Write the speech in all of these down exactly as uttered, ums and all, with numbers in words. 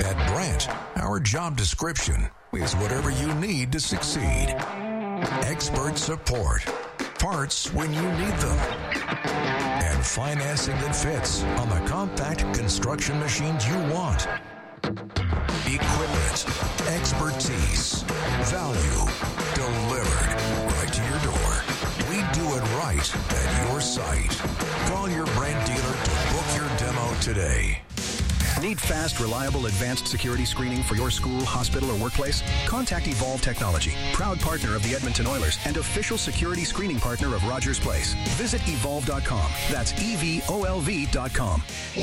At Brandt, our job description is whatever you need to succeed. Expert support, parts when you need them, and financing that fits on the compact construction machines you want. Equipment, expertise, value, delivered right to your door. We do it right at your site. Call your Brandt dealer to book your demo today. Need fast, reliable, advanced security screening for your school, hospital, or workplace? Contact Evolve Technology, proud partner of the Edmonton Oilers and official security screening partner of Rogers Place. Visit evolve dot com. That's E V O L V dot com.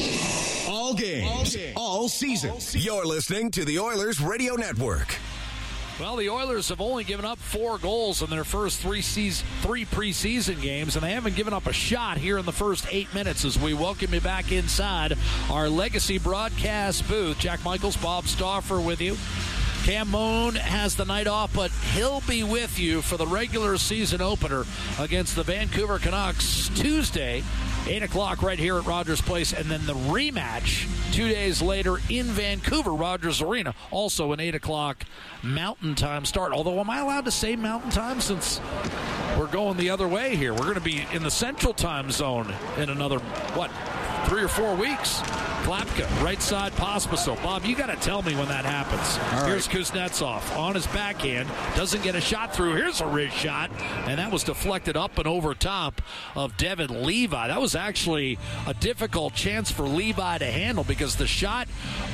All games, all, games, all season. You're listening to the Oilers Radio Network. Well, the Oilers have only given up four goals in their first three season, three preseason games, and they haven't given up a shot here in the first eight minutes as we welcome you back inside our Legacy broadcast booth. Jack Michaels, Bob Stauffer with you. Cam Moon has the night off, but he'll be with you for the regular season opener against the Vancouver Canucks Tuesday, eight o'clock right here at Rogers Place, and then the rematch two days later in Vancouver, Rogers Arena, also an eight o'clock Mountain Time start. Although, am I allowed to say Mountain Time since we're going the other way here? We're going to be in the Central Time Zone in another, what, three or four weeks. Klapka, right side Pospisil. Bob, you got to tell me when that happens. All Here's right. Kuznetsov on his backhand. Doesn't get a shot through. Here's a wrist shot. And that was deflected up and over top of Devin Levi. That was actually a difficult chance for Levi to handle because the shot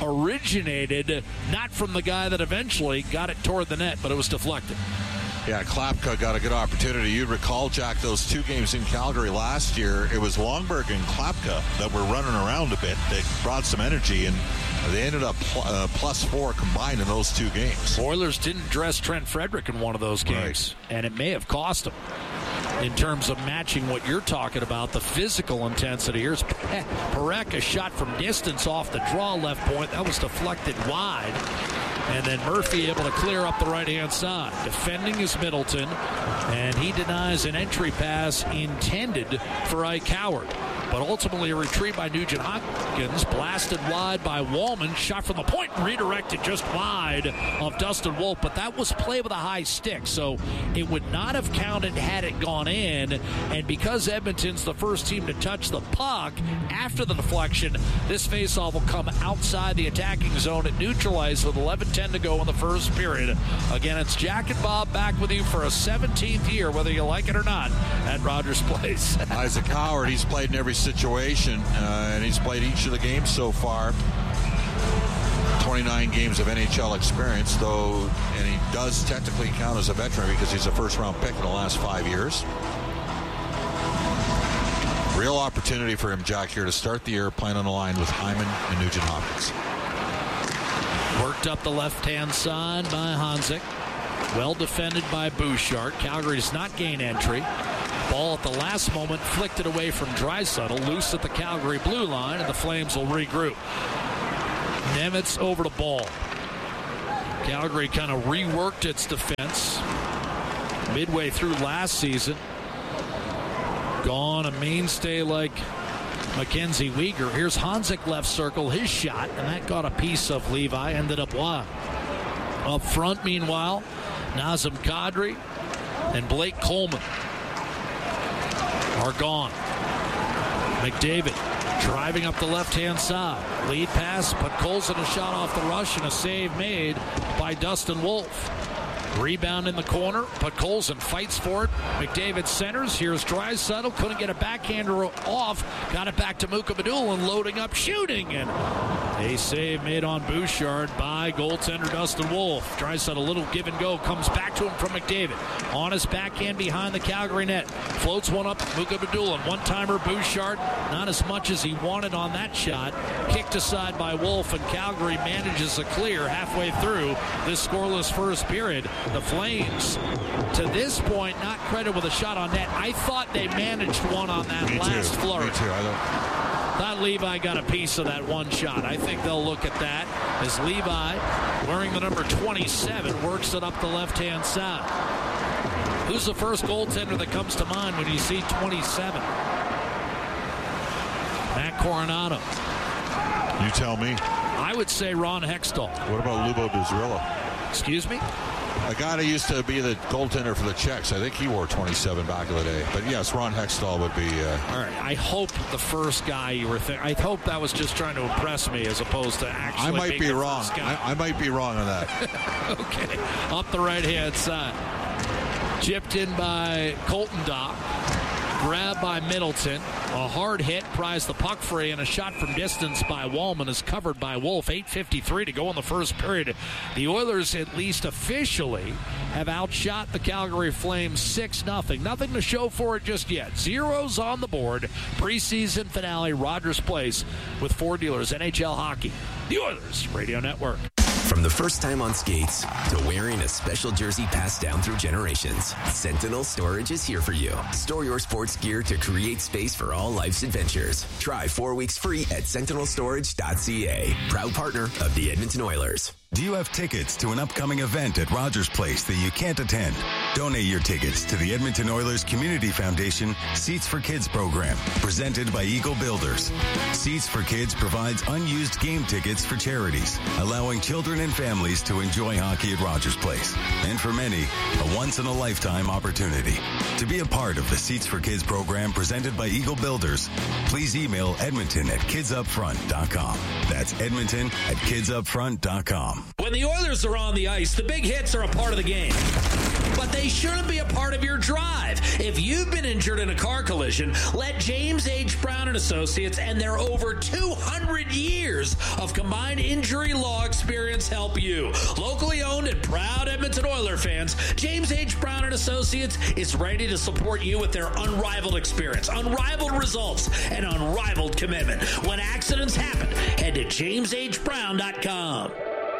originated not from the guy that eventually got it toward the net, but it was deflected. Yeah, Klapka got a good opportunity. You'd recall, Jack, those two games in Calgary last year, it was Longberg and Klapka that were running around a bit. They brought some energy, and they ended up pl- uh, plus four combined in those two games. Oilers didn't dress Trent Frederick in one of those games, right. And it may have cost them in terms of matching what you're talking about, the physical intensity. Here's Parekh, a shot from distance off the draw left point. That was deflected wide. And then Murphy able to clear up the right-hand side. Defending is Middleton, and he denies an entry pass intended for Ike Howard. But ultimately a retrieve by Nugent Hopkins, blasted wide by Wallman, shot from the point and redirected just wide of Dustin Wolf. But that was play with a high stick, so it would not have counted had it gone in. And because Edmonton's the first team to touch the puck after the deflection, this faceoff will come outside the attacking zone and neutralize with eleven ten to go in the first period. Again, it's Jack and Bob back with you for a seventeenth year, whether you like it or not, at Rogers Place. Isaac Howard, he's played in every situation, uh, and he's played each of the games so far. twenty-nine games of N H L experience, though, and he does technically count as a veteran because he's a first-round pick in the last five years. Real opportunity for him, Jack, here to start the year playing on the line with Hyman and Nugent Hopkins. Worked up the left-hand side by Hanzik. Well defended by Bouchard. Calgary does not gain entry. Ball at the last moment flicked it away from Draisaitl, loose at the Calgary blue line, and the Flames will regroup. Nemitz over to Ball. Calgary kind of reworked its defense midway through last season. Gone a mainstay like Mackenzie Weegar. Here's Hanzik left circle, his shot, and that got a piece of Levi, ended up wide. Up front, meanwhile, Nazem Kadri and Blake Coleman are gone. McDavid driving up the left-hand side. Lead pass, but Colson a shot off the rush and a save made by Dustin Wolf. Rebound in the corner, but Colson fights for it. McDavid centers. Here's Draisaitl. Couldn't get a backhander off. Got it back to Mukabadul and loading up, shooting. And a save made on Bouchard by goaltender Dustin Wolf. Draisaitl, a little give and go. Comes back to him from McDavid. On his backhand behind the Calgary net. Floats one up. Mukabadul and one-timer Bouchard. Not as much as he wanted on that shot. Kicked aside by Wolf, and Calgary manages a clear halfway through this scoreless first period. The Flames, to this point, not credited with a shot on net. I thought they managed one on that Me last too. flurry. Me too. I don't... Thought Levi got a piece of that one shot. I think they'll look at that as Levi, wearing the number twenty-seven, works it up the left-hand side. Who's the first goaltender that comes to mind when you see twenty-seven? Matt Coronado. You tell me. I would say Ron Hextall. What about Lubo Duzrilla? Excuse me? A guy that used to be the goaltender for the Czechs. I think he wore twenty-seven back in the day. But yes, Ron Hextall would be. Uh... All right. I hope the first guy you were thinking. I hope that was just trying to impress me as opposed to actually. I might being be the wrong. first guy. I, I might be wrong on that. Okay. Up the right hand side. Chipped in by Colton Dock. Grabbed by Middleton. A hard hit pries the puck free, and a shot from distance by Wallman is covered by Wolf. eight fifty-three to go in the first period. The Oilers, at least officially, have outshot the Calgary Flames six nothing. Nothing to show for it just yet. Zeros on the board. Preseason finale, Rogers Place with four dealers. N H L Hockey. The Oilers Radio Network. From the first time on skates to wearing a special jersey passed down through generations, Sentinel Storage is here for you. Store your sports gear to create space for all life's adventures. Try four weeks free at sentinel storage dot c a. Proud partner of the Edmonton Oilers. Do you have tickets to an upcoming event at Rogers Place that you can't attend? Donate your tickets to the Edmonton Oilers Community Foundation Seats for Kids program, presented by Eagle Builders. Seats for Kids provides unused game tickets for charities, allowing children and families to enjoy hockey at Rogers Place. And for many, a once-in-a-lifetime opportunity. To be a part of the Seats for Kids program presented by Eagle Builders, please email Edmonton at kids up front dot com. That's Edmonton at kids up front dot com. When the Oilers are on the ice, the big hits are a part of the game. But they shouldn't be a part of your drive. If you've been injured in a car collision, let James H. Brown and Associates and their over two hundred years of combined injury law experience help you. Locally owned and proud Edmonton Oiler fans, James H. Brown and Associates is ready to support you with their unrivaled experience, unrivaled results, and unrivaled commitment. When accidents happen, head to james h brown dot com.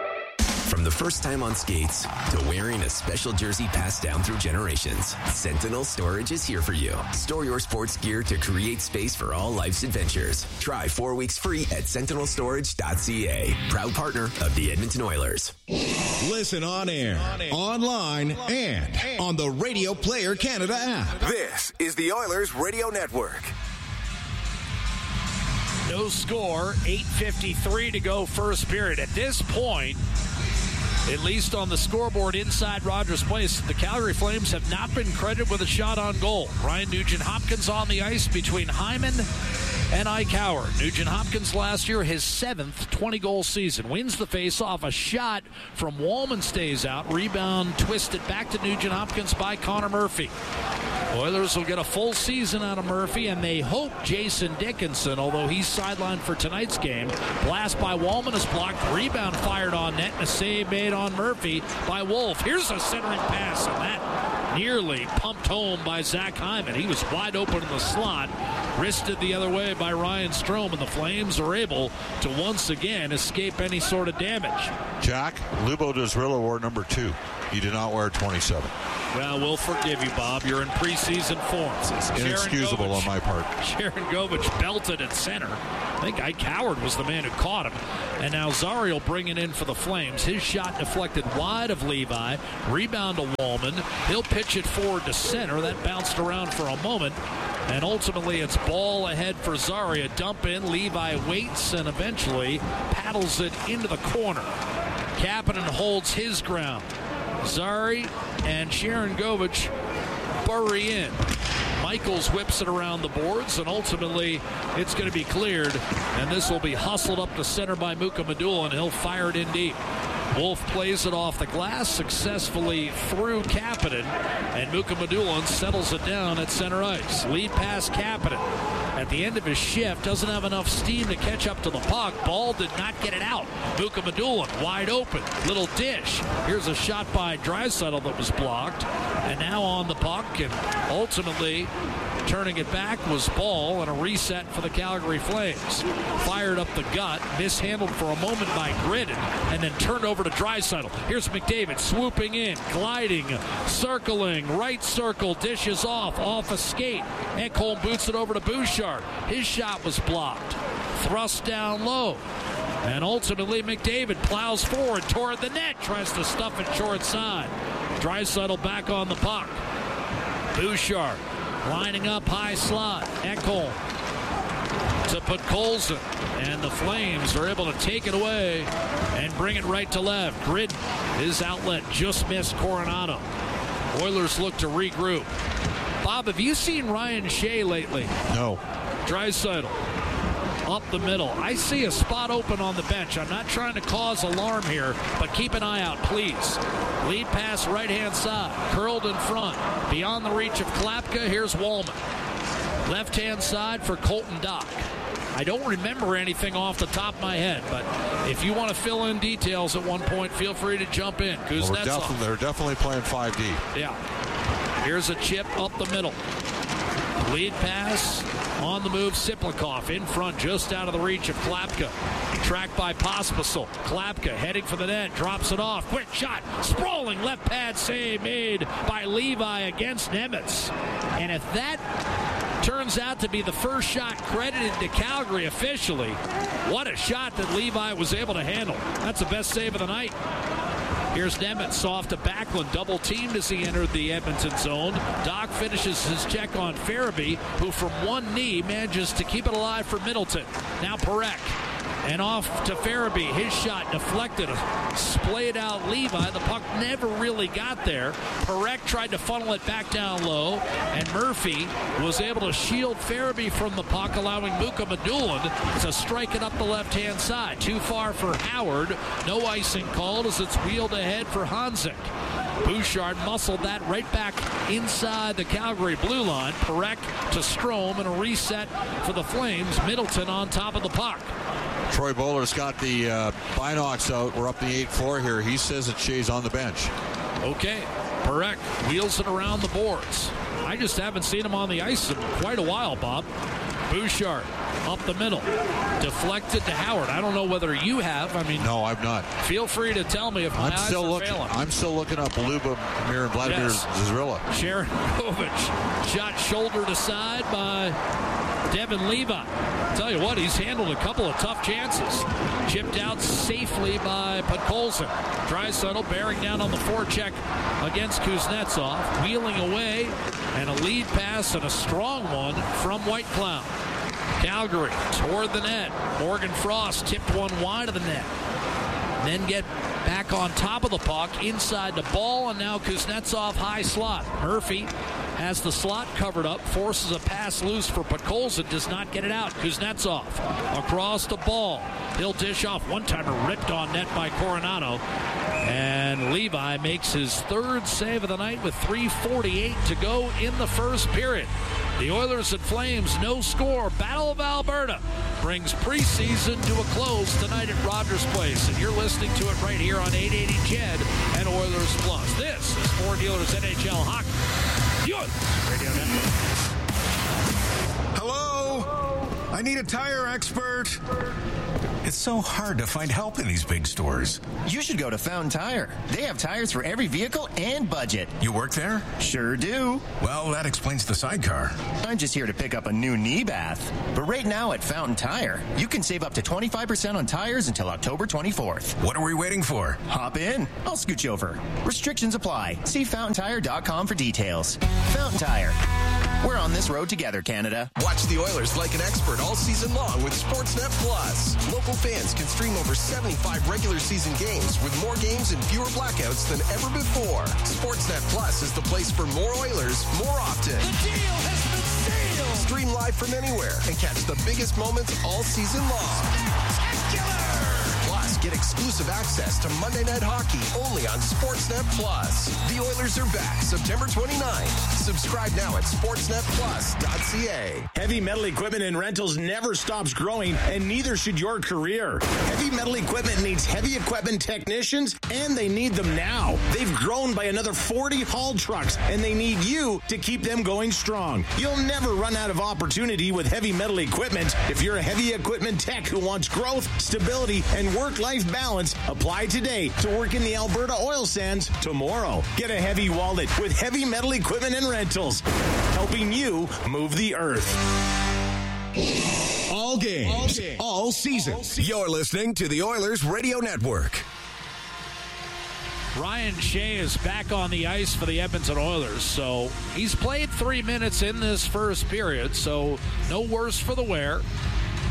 From the first time on skates to wearing a special jersey passed down through generations, Sentinel Storage is here for you. Store your sports gear to create space for all life's adventures. Try four weeks free at sentinel storage dot c a. Proud partner of the Edmonton Oilers. Listen on air, online, and on the Radio Player Canada app. This is the Oilers Radio Network. No score, eight fifty-three to go first period. At this point, at least on the scoreboard inside Rogers Place, the Calgary Flames have not been credited with a shot on goal. Ryan Nugent-Hopkins on the ice between Hyman and Ike Howard. Nugent-Hopkins last year, his seventh twenty-goal season. Wins the face-off. A shot from Wallman stays out. Rebound twisted back to Nugent-Hopkins by Connor Murphy. Oilers will get a full season out of Murphy, and they hope Jason Dickinson, although he's sidelined for tonight's game. Blast by Wallman is blocked. Rebound fired on net, and a save made on Murphy by Wolf. Here's a centering pass, and that nearly pumped home by Zach Hyman. He was wide open in the slot. Wristed the other way by Ryan Strome, and the Flames are able to once again escape any sort of damage. Jack, Lubo Duzrilla wore number two. He did not wear twenty-seven. Well, we'll forgive you, Bob. You're in preseason form. It's inexcusable Govich, on my part. Sharon Govich belted at center. I think Ike Howard was the man who caught him. And now Zariel bringing in for the Flames. His shot deflected wide of Levi. Rebound to Wallman. He'll pitch it forward to center. That bounced around for a moment. And ultimately, it's ball ahead for Zaria. Dump in. Levi waits and eventually paddles it into the corner. Kapanen holds his ground. Zari and Sharon Govich bury in. Michaels whips it around the boards, and ultimately it's going to be cleared. And this will be hustled up to center by Mukamadula, and he'll fire it in deep. Wolf plays it off the glass successfully through Kapanen, and Mukamadula settles it down at center ice. Lead pass Kapanen. At the end of his shift, doesn't have enough steam to catch up to the puck. Ball did not get it out. Mukamadula wide open. Little dish. Here's a shot by Draisaitl that was blocked. And now on the puck, and ultimately turning it back was Ball, and a reset for the Calgary Flames. Fired up the gut, mishandled for a moment by Gridden, and then turned over to Draisaitl. Here's McDavid swooping in, gliding, circling, right circle, dishes off, off a skate. Ekholm boots it over to Bouchard. His shot was blocked. Thrust down low. And ultimately McDavid plows forward toward the net, tries to stuff it short side. Draisaitl back on the puck. Bouchard lining up high slot. Ekholm to Podkolzin, and the Flames are able to take it away and bring it right to left. Grid, his outlet just missed Coronado. Oilers look to regroup. Bob, have you seen Ryan Shea lately? No. Draisaitl up the middle. I see a spot open on the bench. I'm not trying to cause alarm here, but keep an eye out, please. Lead pass right-hand side, curled in front. Beyond the reach of Klapka, here's Wallman. Left-hand side for Colton Dach. I don't remember anything off the top of my head, but if you want to fill in details at one point, feel free to jump in. Well, we're definitely, they're definitely playing five D. Yeah. Here's a chip up the middle. Lead pass on the move. Siplikov in front, just out of the reach of Klapka. Tracked by Pospisil. Klapka heading for the net, drops it off. Quick shot, sprawling left pad save made by Levi against Nemitz. And if that turns out to be the first shot credited to Calgary officially, what a shot that Levi was able to handle. That's the best save of the night. Here's Nemitz off to Backlund, double teamed as he entered the Edmonton zone. Dach finishes his check on Farabee, who from one knee manages to keep it alive for Middleton. Now Parekh. And off to Farabee. His shot deflected. Splayed out Levi. The puck never really got there. Parekh tried to funnel it back down low. And Murphy was able to shield Farabee from the puck, allowing Muka Madulin to strike it up the left-hand side. Too far for Howard. No icing called as it's wheeled ahead for Hanzik. Bouchard muscled that right back inside the Calgary blue line. Parekh to Strome and a reset for the Flames. Middleton on top of the puck. Troy Bowler's got the uh, binocs out. We're up the eighth floor here. He says that Shea's on the bench. Okay. Parekh wheels it around the boards. I just haven't seen him on the ice in quite a while, Bob. Bouchard up the middle. Deflected to Howard. I don't know whether you have. I mean, no, I've not. Feel free to tell me if my I'm eyes still are looking. failing. I'm still looking up Lubomir and Vladimir Yes. Zizrilla. Sharon Kovic shot shouldered aside by Devin Levi. Tell you what, he's handled a couple of tough chances. Chipped out safely by Podkolzin. Draisaitl bearing down on the forecheck against Kuznetsov. Wheeling away, and a lead pass and a strong one from White Cloud. Calgary toward the net. Morgan Frost tipped one wide of the net. Then get back on top of the puck, inside the ball, and now Kuznetsov high slot. Murphy has the slot covered up, forces a pass loose for Podkolzin, does not get it out. Kuznetsov across the ball. He'll dish off. One-timer ripped on net by Coronado. And Levi makes his third save of the night with three forty-eight to go in the first period. The Oilers and Flames, no score. Battle of Alberta brings preseason to a close tonight at Rogers Place. And you're listening to it right here on eight eighty C H E D and Oilers Plus. This is Ford Dealers N H L Hockey. Yours Radio Network. Hello? I need a tire expert. It's so hard to find help in these big stores. You should go to Fountain Tire. They have tires for every vehicle and budget. You work there? Sure do. Well, that explains the sidecar. I'm just here to pick up a new knee bath. But right now at Fountain Tire, you can save up to twenty-five percent on tires until October twenty-fourth. What are we waiting for? Hop in. I'll scooch over. Restrictions apply. See fountain tire dot com for details. Fountain Tire. We're on this road together, Canada. Watch the Oilers like an expert all season long with Sportsnet Plus. Local fans can stream over seventy-five regular season games with more games and fewer blackouts than ever before. Sportsnet Plus is the place for more Oilers more often. The deal has been sealed. Stream live from anywhere and catch the biggest moments all season long. Spectacular. Plus, get exclusive access to Monday Night Hockey only on Sportsnet Plus. The Oilers are back September twenty-ninth. Subscribe now at sportsnet plus dot c a. Heavy metal equipment and rentals never stops growing, and neither should your career. Heavy metal equipment needs heavy equipment technicians, and they need them now. They've grown by another forty haul trucks, and they need you to keep them going strong. You'll never run out of opportunity with heavy metal equipment. If you're a heavy equipment tech who wants growth, stability, and work-life balance, apply today to work in the Alberta oil sands tomorrow. Get a heavy wallet with heavy metal equipment and rentals, helping you move the earth. All games, all, games, all season. All season. You're listening to the Oilers Radio Network. Ryan Shea is back on the ice for the Edmonton Oilers, so he's played three minutes in this first period, so no worse for the wear.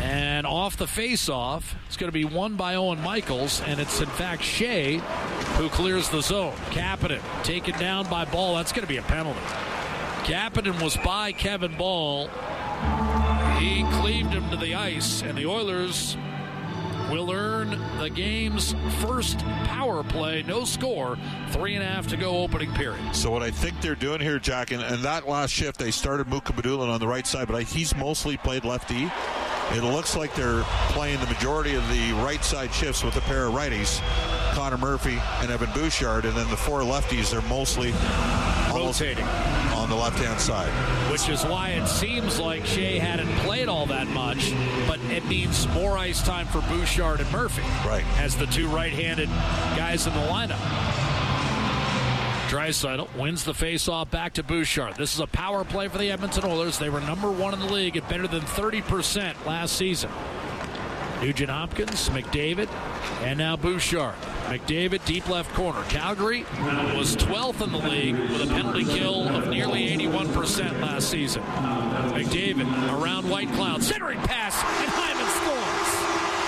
And off the face-off, it's going to be won by Owen Michaels, and it's, in fact, Shea who clears the zone. Kapanen taken down by Ball. That's going to be a penalty. Kapanen was by Kevin Ball. He cleaved him to the ice, and the Oilers will earn the game's first power play. No score. Three and a half to go opening period. So what I think they're doing here, Jack, and, and that last shift, they started Mukhamadullin on the right side, but I, he's mostly played lefty. It looks like they're playing the majority of the right side shifts with a pair of righties, Connor Murphy and Evan Bouchard, and then the four lefties are mostly rotating on the left-hand side. Which is why it seems like Shea hadn't played all that much, but it means more ice time for Bouchard and Murphy. Right. As the two right-handed guys in the lineup. Draisaitl wins the face-off back to Bouchard. This is a power play for the Edmonton Oilers. They were number one in the league at better than thirty percent last season. Nugent-Hopkins, McDavid, and now Bouchard. McDavid, deep left corner. Calgary was twelfth in the league with a penalty kill of nearly eighty-one percent last season. McDavid around White Cloud. Centering pass, and Hyman scores.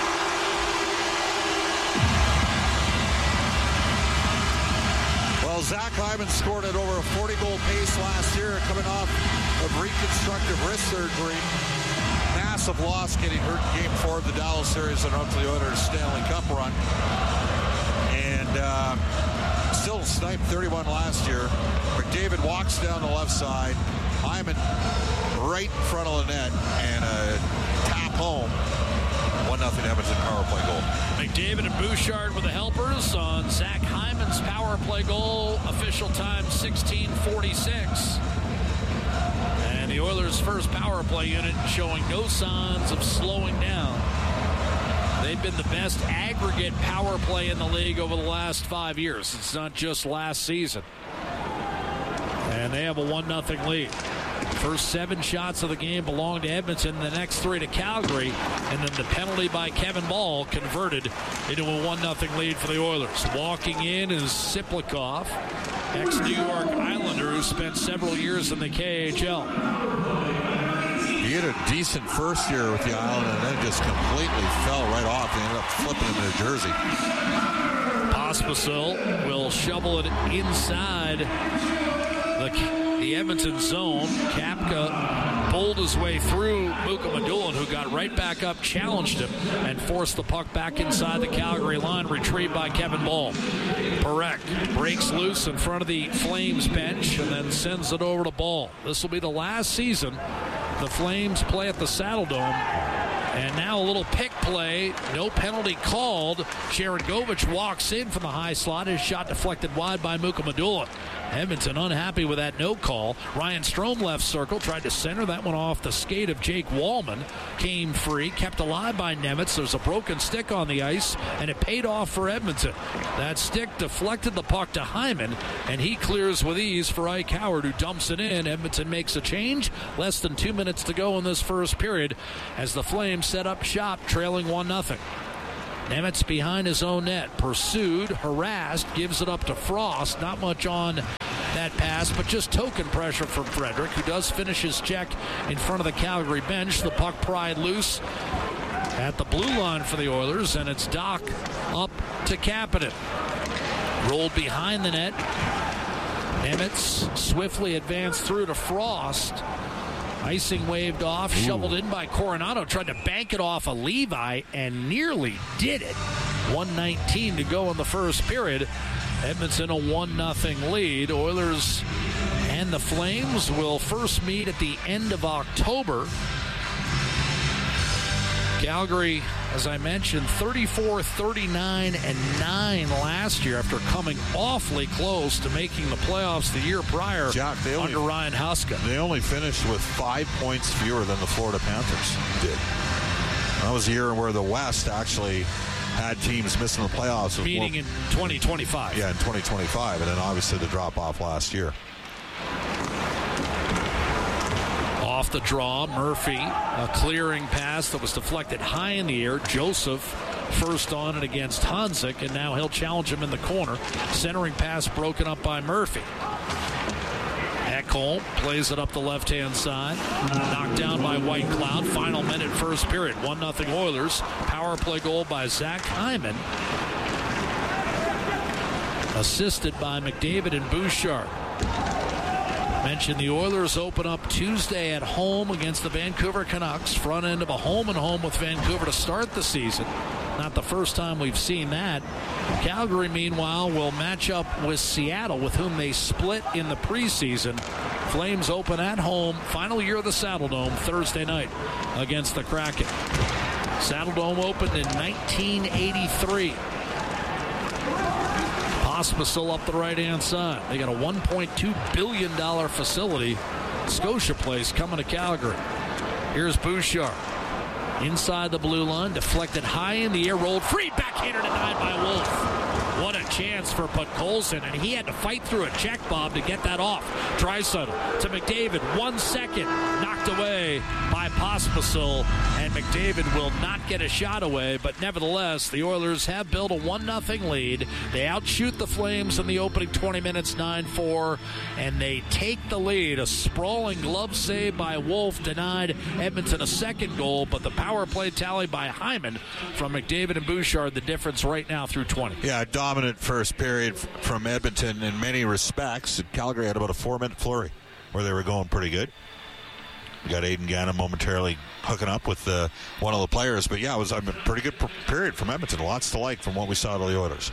Well, Zach Hyman scored at over a forty-goal pace last year, coming off of reconstructive wrist surgery. Massive loss, getting hurt in Game Four of the Dallas series and up to the Oilers Stanley Cup run, and uh, still sniped thirty-one last year. McDavid walks down the left side. Hyman right in front of the net, and a tap home. one nothing Edmonton power play goal. McDavid and Bouchard were the helpers on Zach Hyman's power play goal. Official time sixteen forty-six. And the Oilers' first power play unit showing no signs of slowing down. They've been the best aggregate power play in the league over the last five years. It's not just last season. And they have a one nothing lead. First seven shots of the game belong to Edmonton, the next three to Calgary, and then the penalty by Kevin Ball converted into a one nothing lead for the Oilers. Walking in is Siplikov, ex-New York Islander who spent several years in the K H L. He had a decent first year with the Island and then just completely fell right off. They ended up flipping him to Jersey. Pospisil will shovel it inside the The Edmonton zone. Kapka pulled his way through Mukhamadullin, who got right back up, challenged him, and forced the puck back inside the Calgary line, retrieved by Kevin Ball. Parekh breaks loose in front of the Flames bench and then sends it over to Ball. This will be the last season the Flames play at the Saddle Dome. And now a little pick play, no penalty called. Sharangovich walks in from the high slot. His shot deflected wide by Mukhamadullin. Edmonton unhappy with that no call. Ryan Strome left circle, tried to center. That one off the skate of Jake Wallman. Came free, kept alive by Nemitz. There's a broken stick on the ice, and it paid off for Edmonton. That stick deflected the puck to Hyman, and he clears with ease for Ike Howard, who dumps it in. Edmonton makes a change. Less than two minutes to go in this first period as the Flames set up shop, trailing one nothing. Nemitz behind his own net, pursued, harassed, gives it up to Frost. Not much on that pass, but just token pressure from Frederick, who does finish his check in front of the Calgary bench. The puck pried loose at the blue line for the Oilers, and it's Doc up to Kapanen. Rolled behind the net. Nemitz swiftly advanced through to Frost. Icing waved off, Ooh. shoveled in by Coronado, tried to bank it off of Levi and nearly did it. one nineteen to go in the first period. Edmonton a one nothing lead. Oilers and the Flames will first meet at the end of October. Calgary, as I mentioned, thirty-four, thirty-nine, and nine last year after coming awfully close to making the playoffs the year prior Jack, they only, under Ryan Huska. They only finished with five points fewer than the Florida Panthers did. That was a year where the West actually had teams missing the playoffs. Meaning in twenty twenty-five. Yeah, in twenty twenty-five, and then obviously the drop-off last year. Off the draw, Murphy, a clearing pass that was deflected high in the air. Joseph first on it against Hanzik, and now he'll challenge him in the corner. Centering pass broken up by Murphy. Ekholm plays it up the left-hand side. Knocked down by White Cloud. Final minute, first period. one nothing Oilers. Power play goal by Zach Hyman. Assisted by McDavid and Bouchard. Mentioned the Oilers open up Tuesday at home against the Vancouver Canucks. Front end of a home and home with Vancouver to start the season. Not the first time we've seen that. Calgary, meanwhile, will match up with Seattle, with whom they split in the preseason. Flames open at home, final year of the Saddledome, Thursday night against the Kraken. Saddledome opened in nineteen eighty-three. Pospisil up the right-hand side. They got a one point two billion dollars facility, Scotia Place, coming to Calgary. Here's Bouchard. Inside the blue line, deflected high in the air, rolled free, backhander denied by Wolf. What a chance for Podkolzin, and he had to fight through a check, Bob, to get that off. Draisaitl to McDavid, one second, knocked away by Pospisil, and McDavid will not get a shot away, but nevertheless, the Oilers have built a one nothing lead. They outshoot the Flames in the opening twenty minutes, nine four, and they take the lead. A sprawling glove save by Wolf denied Edmonton a second goal, but the power play tally by Hyman from McDavid and Bouchard, the difference right now through twenty. Yeah, dominant first period from Edmonton in many respects. Calgary had about a four-minute flurry where they were going pretty good. You got Aiden Gannon momentarily hooking up with uh, one of the players. But, yeah, it was a pretty good period from Edmonton. Lots to like from what we saw to the Oilers.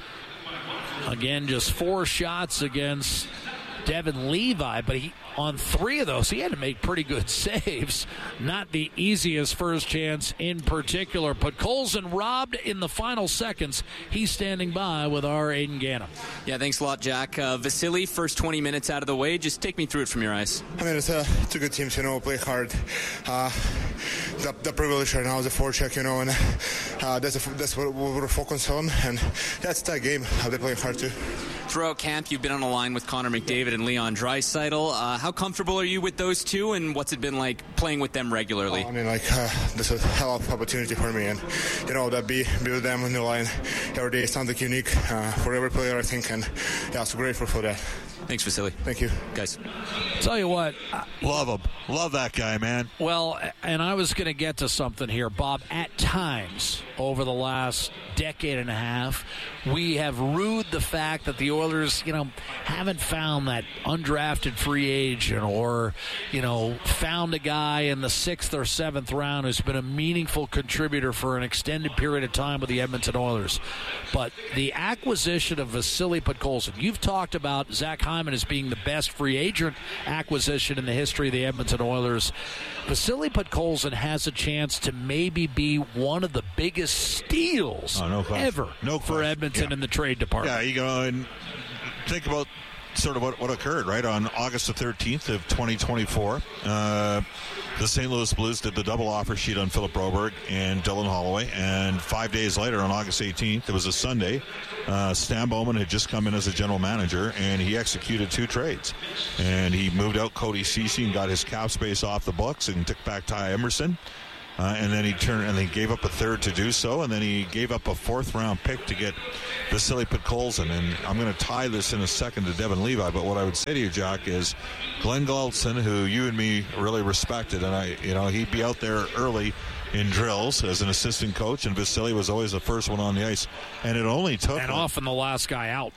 Again, just four shots against Devin Levi, but he on three of those, he had to make pretty good saves. Not the easiest first chance in particular. But Podkolzin robbed in the final seconds. He's standing by with our Aiden Gannon. Yeah, thanks a lot, Jack. Uh, Vasily, first twenty minutes out of the way. Just take me through it from your eyes. I mean, it's a, it's a good team, you know, play hard. Uh, the, the privilege right now is a forecheck, you know, and uh, that's, a, that's what we're focused on. And that's that game. Uh, they're playing hard, too. Throughout camp, you've been on a line with Connor McDavid and Leon Draisaitl. Uh, how comfortable are you with those two, and what's it been like playing with them regularly? Oh, I mean, like, uh, this is a hell of an opportunity for me, and, you know, that be, be with them on the line every day is something unique uh, for every player, I think, and, yeah, so grateful for that. Thanks, Vasily. Thank you. Guys. Tell you what. Uh, Love him. Love that guy, man. Well, and I was going to get to something here, Bob. At times, over the last decade and a half, we have rued the fact that the Oilers, you know, haven't found that undrafted free agent or, you know, found a guy in the sixth or seventh round who's been a meaningful contributor for an extended period of time with the Edmonton Oilers. But the acquisition of Vasily Podkolzin, you've talked about Zach Hyman as being the best free agent acquisition in the history of the Edmonton Oilers. Vasily Podkolzin has a chance to maybe be one of the biggest steals oh, no ever no for Edmonton yeah. in the trade department. Yeah, you go and think about sort of what, what occurred, right? On August the thirteenth of twenty twenty-four, uh, the Saint Louis Blues did the double offer sheet on Philip Broberg and Dylan Holloway, and five days later, on August eighteenth, it was a Sunday, uh, Stan Bowman had just come in as a general manager, and he executed two trades. And he moved out Cody Ceci and got his cap space off the books and took back Ty Emerson. Uh, and then he turned and they gave up a third to do so, and then he gave up a fourth round pick to get Vasily Podkolzin. And I'm going to tie this in a second to Devin Levi, but what I would say to you, Jack, is Glenn Gulson, who you and me really respected, and I, you know, he'd be out there early in drills as an assistant coach, and Vasily was always the first one on the ice, and it only took and him, often the last guy out.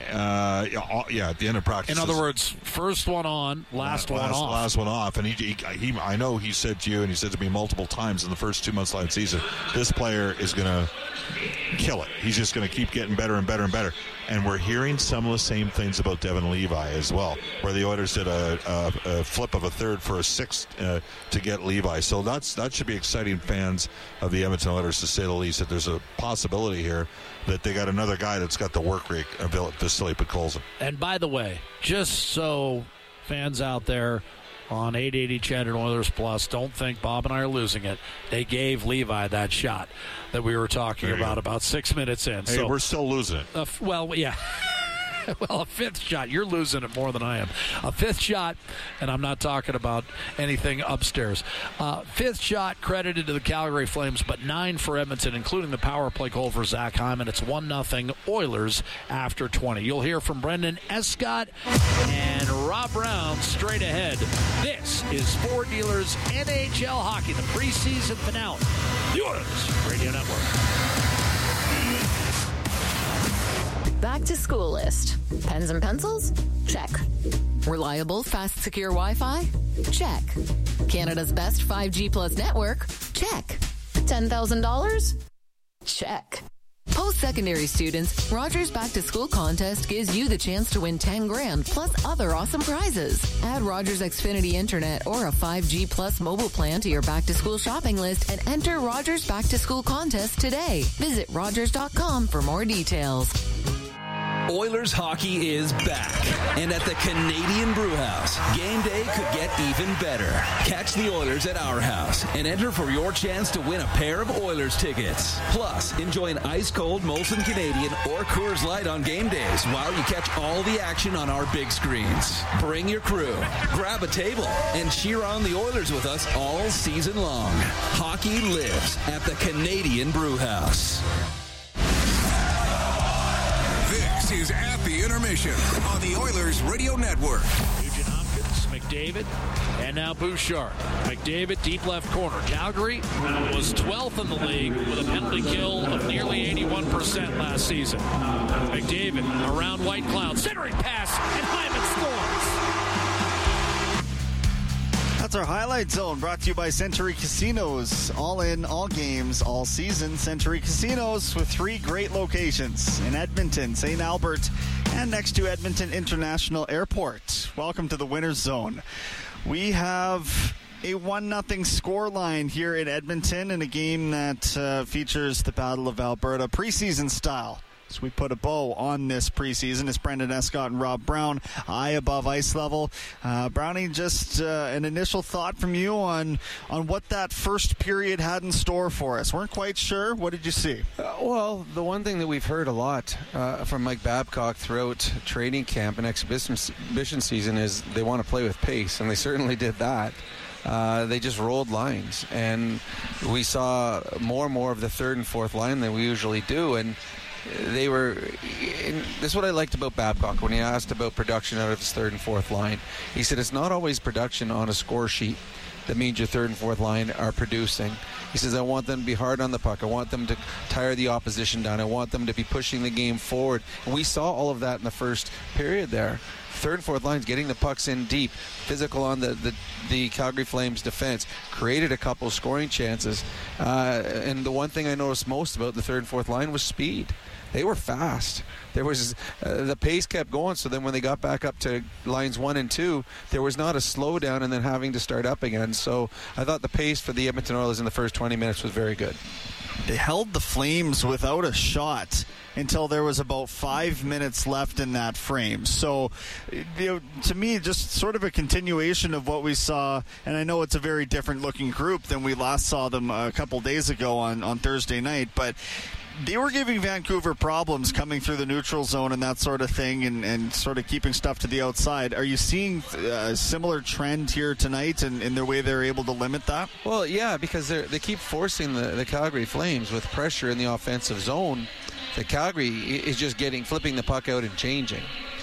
Uh, yeah, yeah, at the end of practice. In other words, first one on, last, last one off. Last one off. And he, he, he, I know he said to you, and he said to me multiple times in the first two months of the season, this player is going to kill it. He's just going to keep getting better and better and better. And we're hearing some of the same things about Devin Levi as well, where the Oilers did a, a, a flip of a third for a sixth uh, to get Levi. So that's that should be exciting, fans of the Edmonton Oilers, to say the least, that there's a possibility here that they got another guy that's got the work rate of Vasily Podkolzin. And by the way, just so fans out there on eight eighty C H E D and Oilers Plus don't think Bob and I are losing it, they gave Levi that shot that we were talking about go. about six minutes in. Hey, so we're still losing it. Uh, well, yeah. well, a fifth shot. You're losing it more than I am. A fifth shot, and I'm not talking about anything upstairs. Uh, fifth shot credited to the Calgary Flames, but nine for Edmonton, including the power play goal for Zach Hyman. It's one nothing Oilers after twenty. You'll hear from Brendan Escott and Rob Brown straight ahead. This is Ford Dealers N H L Hockey, the preseason finale. The Oilers Radio Network. Back to school list. Pens and pencils? Check. Reliable, fast, secure Wi-Fi? Check. Canada's best five G plus network? Check. ten thousand dollars? Check. Post-secondary students, Rogers Back to School contest gives you the chance to win ten grand plus other awesome prizes. Add Rogers Xfinity Internet or a five G plus mobile plan to your Back to School shopping list and enter Rogers Back to School contest today. Visit Rogers dot com for more details. Oilers hockey is back, and at the Canadian Brewhouse, game day could get even better. Catch the Oilers at our house and enter for your chance to win a pair of Oilers tickets. Plus, enjoy an ice-cold Molson Canadian or Coors Light on game days while you catch all the action on our big screens. Bring your crew, grab a table, and cheer on the Oilers with us all season long. Hockey lives at the Canadian Brewhouse. This is At the Intermission on the Oilers Radio Network. Nugent Hopkins, McDavid, and now Bouchard. McDavid, deep left corner. Calgary was twelfth in the league with a penalty kill of nearly eighty-one percent last season. McDavid around White Cloud, centering pass, and Hyman scores. That's our highlight zone, brought to you by Century Casinos. All in, all games, all season. Century Casinos with three great locations in Edmonton, Saint Albert, and next to Edmonton International Airport. Welcome to the Winner's Zone. We have a one nothing scoreline here in Edmonton in a game that uh, features the Battle of Alberta preseason style. So we put a bow on this preseason. It's Brendan Escott and Rob Brown, eye above ice level. Uh, Brownie, just uh, an initial thought from you on on what that first period had in store for us. Weren't quite sure. What did you see? Uh, well, the one thing that we've heard a lot uh, from Mike Babcock throughout training camp and exhibition season is they want to play with pace, and they certainly did that. Uh, they just rolled lines, and we saw more and more of the third and fourth line than we usually do, and they were, this is what I liked about Babcock when he asked about production out of his third and fourth line. He said it's not always production on a score sheet that means your third and fourth line are producing. He says, I want them to be hard on the puck. I want them to tire the opposition down. I want them to be pushing the game forward. And we saw all of that in the first period there. Third and fourth lines getting the pucks in deep, physical on the, the, the Calgary Flames defense, created a couple scoring chances. Uh, and the one thing I noticed most about the third and fourth line was speed. They were fast. There was uh, the pace kept going, so then when they got back up to lines one and two, there was not a slowdown and then having to start up again. So I thought the pace for the Edmonton Oilers in the first twenty minutes was very good. They held the Flames without a shot until there was about five minutes left in that frame. So, you know, to me, just sort of a continuation of what we saw, and I know it's a very different looking group than we last saw them a couple days ago on, on Thursday night, but they were giving Vancouver problems coming through the neutral zone and that sort of thing, and, and sort of keeping stuff to the outside. Are you seeing a similar trend here tonight in, in their way they're able to limit that? Well, yeah, because they keep forcing the, the Calgary Flames with pressure in the offensive zone. The Calgary is just getting, flipping the puck out and changing.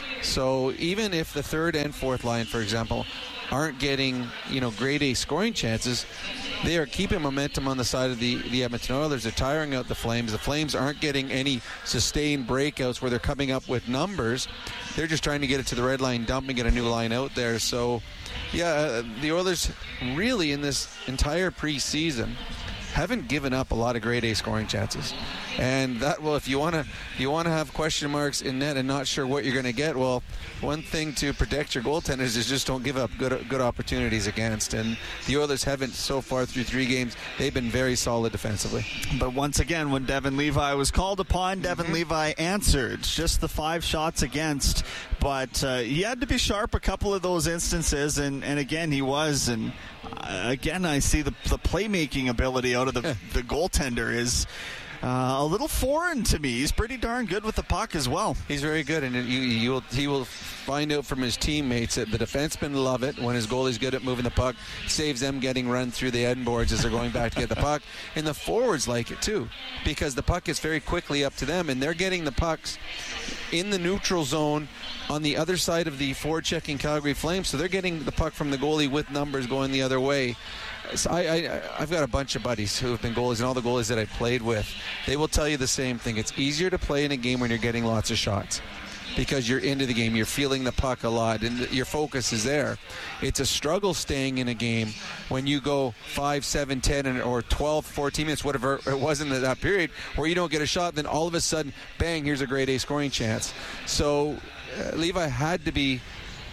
So even if the third and fourth line, for example, aren't getting, you know, grade A scoring chances, they are keeping momentum on the side of the, the Edmonton Oilers. They're tiring out the Flames. The Flames aren't getting any sustained breakouts where they're coming up with numbers. They're just trying to get it to the red line dump and get a new line out there. So, yeah, uh, the Oilers really in this entire preseason haven't given up a lot of grade A scoring chances. And that, well, if you want to you want to have question marks in net and not sure what you're going to get, well, one thing to protect your goaltenders is just don't give up good good opportunities against. And the Oilers haven't so far through three games. They've been very solid defensively. But once again, when Devon Levi was called upon, Devon mm-hmm. Levi answered. Just the five shots against, but uh, he had to be sharp a couple of those instances, and, and again, he was. And uh, again, I see the, the playmaking ability out of the, the goaltender is uh, a little foreign to me. He's pretty darn good with the puck as well. He's very good, and you, you will, he will find out from his teammates that the defensemen love it when his goalie's good at moving the puck, saves them getting run through the end boards as they're going back to get the puck, and the forwards like it too, because the puck gets very quickly up to them, and they're getting the pucks in the neutral zone on the other side of the forward-checking Calgary Flames, so they're getting the puck from the goalie with numbers going the other way. So I, I, I've got a bunch of buddies who have been goalies, and all the goalies that I've played with, they will tell you the same thing. It's easier to play in a game when you're getting lots of shots because you're into the game, you're feeling the puck a lot, and your focus is there. It's a struggle staying in a game when you go five, seven, ten, or twelve, fourteen minutes, whatever it was in that period, where you don't get a shot, then all of a sudden, bang, here's a grade A scoring chance. So uh, Levi had to be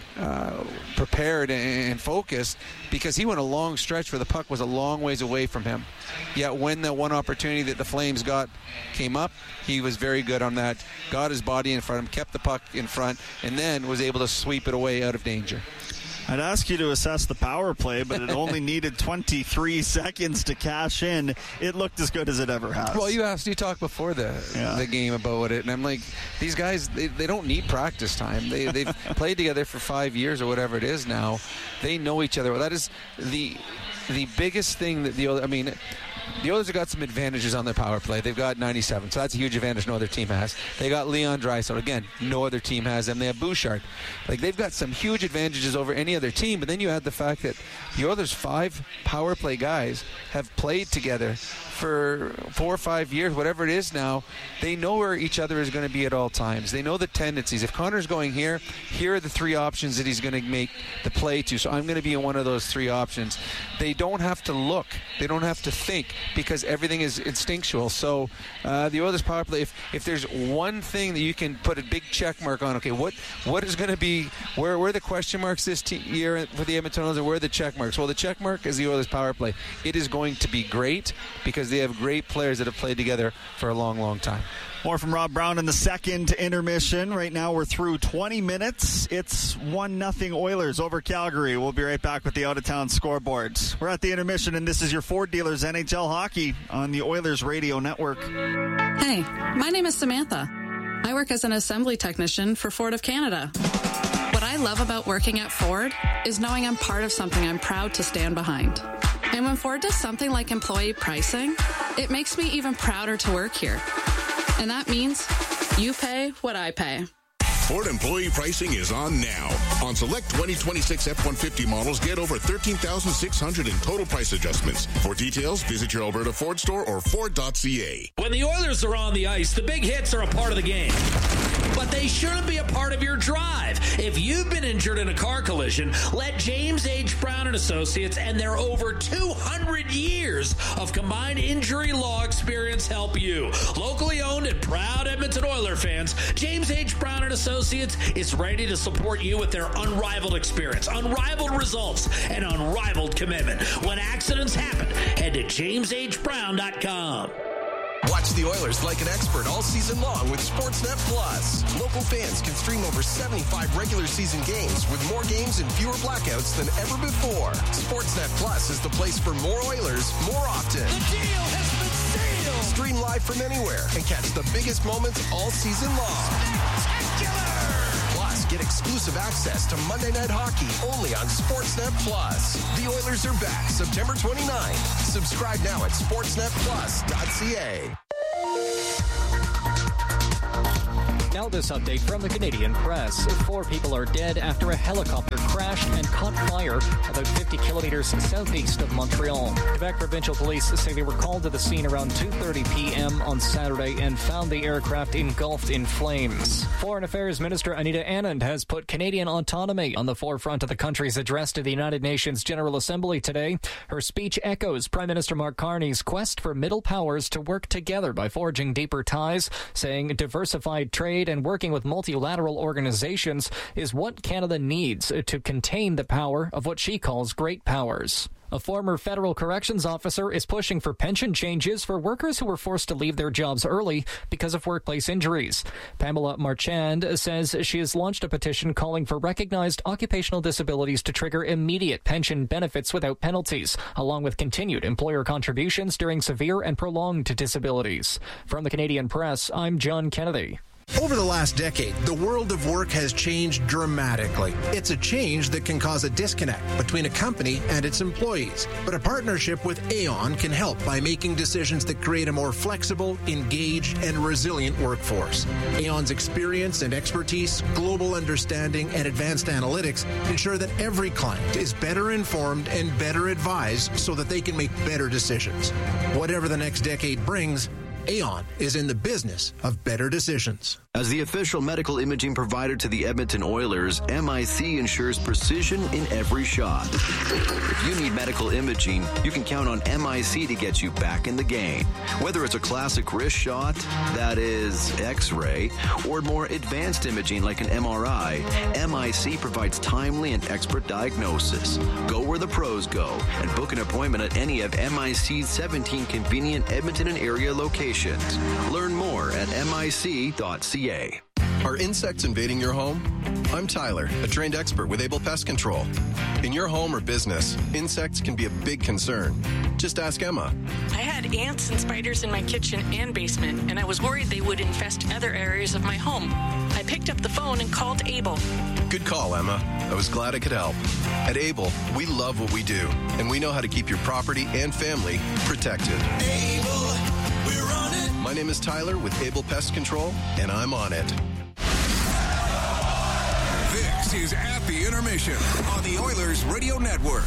Uh, prepared and focused because he went a long stretch where the puck was a long ways away from him. Yet when the one opportunity that the Flames got came up, he was very good on that, got his body in front of him, kept the puck in front, and then was able to sweep it away out of danger. I'd ask you to assess the power play, but it only needed twenty-three seconds to cash in. It looked as good as it ever has. Well, you asked, you talked before the yeah. the game about it, and I'm like, these guys, they, they don't need practice time. They, they've played together for five years or whatever it is now. They know each other. Well, that is the the biggest thing that the other, I mean, the Oilers have got some advantages on their power play. They've got ninety-seven, so that's a huge advantage no other team has. They got Leon Draisaitl. Again, no other team has them. They have Bouchard. Like, they've got some huge advantages over any other team, but then you add the fact that the Oilers' five power play guys have played together for four or five years, whatever it is now. They know where each other is going to be at all times. They know the tendencies. If Connor's going here, here are the three options that he's going to make the play to. So I'm going to be in one of those three options. They don't have to look. They don't have to think because everything is instinctual. So uh, the Oilers power play, if, if there's one thing that you can put a big check mark on, okay, what what is going to be, where, where are the question marks this te- year for the Edmonton Oilers, and where are the check marks? Well, the check mark is the Oilers power play. It is going to be great because they have great players that have played together for a long, long time. More from Rob Brown in the second intermission. Right now we're through twenty minutes. It's one nothing Oilers over Calgary. We'll be right back with the out-of-town scoreboards. We're at the intermission, and this is your Ford Dealers N H L Hockey on the Oilers Radio Network. Hey, my name is Samantha. I work as an assembly technician for Ford of Canada. What I love about working at Ford is knowing I'm part of something I'm proud to stand behind. And when Ford does something like employee pricing, it makes me even prouder to work here. And that means you pay what I pay. Ford employee pricing is on now. On select twenty twenty-six F one fifty models, get over thirteen thousand six hundred in total price adjustments. For details, visit your Alberta Ford store or Ford dot C A. When the Oilers are on the ice, the big hits are a part of the game. But they shouldn't be a part of your drive. If you've been injured in a car collision, let James H. Brown and Associates and their over two hundred years of combined injury law experience help you. Locally owned and proud Edmonton Oilers fans, James H. Brown and Associates is ready to support you with their unrivaled experience, unrivaled results, and unrivaled commitment. When accidents happen, head to james h brown dot com. Watch the Oilers like an expert all season long with Sportsnet Plus. Local fans can stream over seventy-five regular season games with more games and fewer blackouts than ever before. Sportsnet Plus is the place for more Oilers more often. The deal has been sealed! Stream live from anywhere and catch the biggest moments all season long. Spectacular! Plus, get exclusive access to Monday Night Hockey only on Sportsnet Plus. The Oilers are back September twenty-ninth. Subscribe now at sportsnet plus dot c a. Now this update from the Canadian Press. Four people are dead after a helicopter crashed and caught fire about fifty kilometers southeast of Montreal. Quebec Provincial Police say they were called to the scene around two thirty p.m. on Saturday and found the aircraft engulfed in flames. Foreign Affairs Minister Anita Anand has put Canadian autonomy on the forefront of the country's address to the United Nations General Assembly today. Her speech echoes Prime Minister Mark Carney's quest for middle powers to work together by forging deeper ties, saying diversified trade and working with multilateral organizations is what Canada needs to contain the power of what she calls great powers. A former federal corrections officer is pushing for pension changes for workers who were forced to leave their jobs early because of workplace injuries. Pamela Marchand says she has launched a petition calling for recognized occupational disabilities to trigger immediate pension benefits without penalties, along with continued employer contributions during severe and prolonged disabilities. From the Canadian Press, I'm John Kennedy. Over the last decade, the world of work has changed dramatically. It's a change that can cause a disconnect between a company and its employees. But a partnership with Aon can help by making decisions that create a more flexible, engaged, and resilient workforce. Aon's experience and expertise, global understanding, and advanced analytics ensure that every client is better informed and better advised so that they can make better decisions. Whatever the next decade brings, Aon is in the business of better decisions. As the official medical imaging provider to the Edmonton Oilers, M I C ensures precision in every shot. If you need medical imaging, you can count on M I C to get you back in the game. Whether it's a classic wrist shot, that is X-ray, or more advanced imaging like an M R I, M I C provides timely and expert diagnosis. Go where the pros go and book an appointment at any of M I C's seventeen convenient Edmonton and area locations. Learn more at M I C dot C A. Are insects invading your home? I'm Tyler, a trained expert with Able Pest Control. In your home or business, insects can be a big concern. Just ask Emma. I had ants and spiders in my kitchen and basement, and I was worried they would infest other areas of my home. I picked up the phone and called Able. Good call, Emma. I was glad I could help. At Able, we love what we do, and we know how to keep your property and family protected. Able, we're on it. My name is Tyler with Able Pest Control, and I'm on it. This is At the Intermission on the Oilers Radio Network.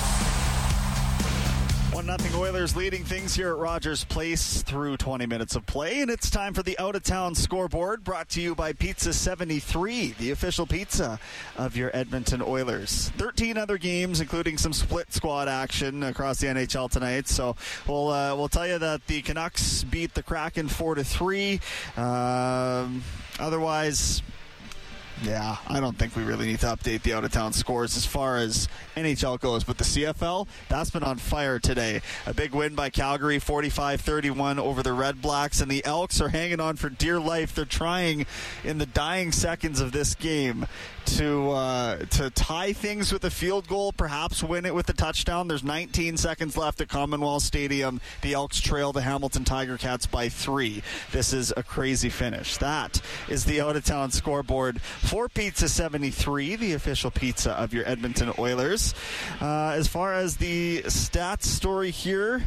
one nothing Oilers leading things here at Rogers Place through twenty minutes of play, and it's time for the out-of-town scoreboard, brought to you by Pizza seventy-three, the official pizza of your Edmonton Oilers. thirteen other games, including some split squad action across the N H L tonight. So we'll uh, we'll tell you that the Canucks beat the Kraken four to three. Um, otherwise, yeah, I don't think we really need to update the out-of-town scores as far as N H L goes. But the C F L, that's been on fire today. A big win by Calgary, forty-five thirty-one over the Red Blacks. And the Elks are hanging on for dear life. They're trying in the dying seconds of this game to uh, to tie things with a field goal, perhaps win it with a touchdown. There's nineteen seconds left at Commonwealth Stadium. The Elks trail the Hamilton Tiger Cats by three. This is a crazy finish. That is the out-of-town scoreboard for Pizza seventy-three, the official pizza of your Edmonton Oilers. Uh, as far as the stats story here,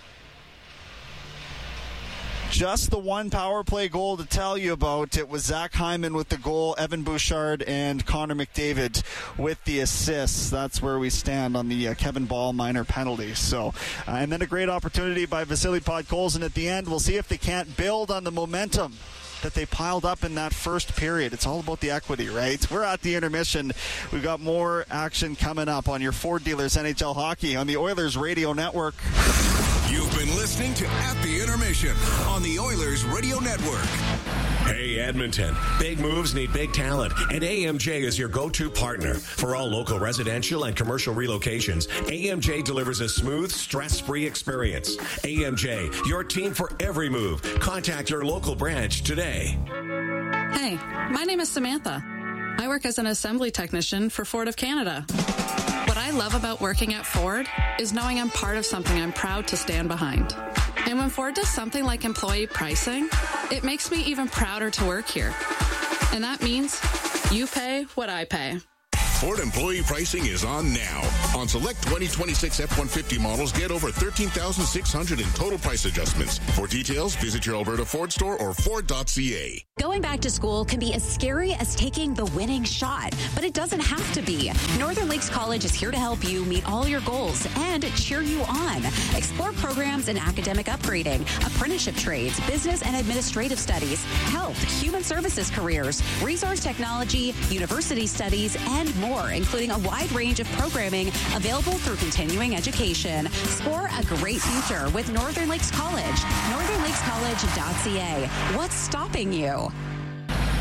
just the one power play goal to tell you about. It was Zach Hyman with the goal, Evan Bouchard and Connor McDavid with the assists. That's where we stand on the uh, Kevin Ball minor penalty. So, uh, and then a great opportunity by Vasily Podkolzin at the end. We'll see if they can't build on the momentum that they piled up in that first period. It's all about the equity, right? We're at the intermission. We've got more action coming up on your Ford Dealers N H L Hockey on the Oilers Radio Network. You've been listening to At the Intermission on the Oilers Radio Network. Hey, Edmonton. Big moves need big talent, and A M J is your go-to partner. For all local residential and commercial relocations, A M J delivers a smooth, stress-free experience. A M J, your team for every move. Contact your local branch today. Hey, my name is Samantha. I work as an assembly technician for Ford of Canada. What I love about working at Ford is knowing I'm part of something I'm proud to stand behind. And when Ford does something like employee pricing, it makes me even prouder to work here. And that means you pay what I pay. Ford employee pricing is on now. On select twenty twenty-six F one fifty models, get over thirteen thousand six hundred in total price adjustments. For details, visit your Alberta Ford store or Ford dot C A. Going back to school can be as scary as taking the winning shot, but it doesn't have to be. Northern Lakes College is here to help you meet all your goals and cheer you on. Explore programs in academic upgrading, apprenticeship trades, business and administrative studies, health, human services careers, resource technology, university studies, and more. More, including a wide range of programming available through continuing education. Score a great future with Northern Lakes College. northern lakes college dot C A. What's stopping you?